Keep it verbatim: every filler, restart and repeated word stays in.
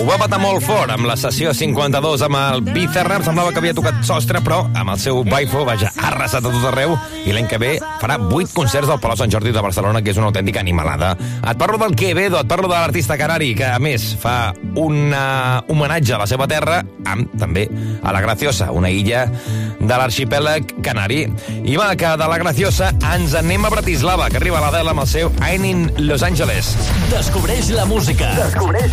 Ho va patar molt fort amb la sessió cinquanta-dos amb el Bizarrap. Semblava que havia tocat sostre, però amb el seu Baifo, vaja, ha arrasat a tot arreu, i l'any que ve farà vuit concerts al Palau Sant Jordi de Barcelona, que és una autèntica animalada. Et parlo del Quevedo, et parlo de l'artista canari, que a més fa un homenatge a la seva terra, amb també a la Graciosa, una illa de l'arxipèlag canari. I va, que de la Graciosa ens anem a Bratislava, que arriba a l'Adela amb el seu I'm in Los Angeles. Descobreix la música. Descobreix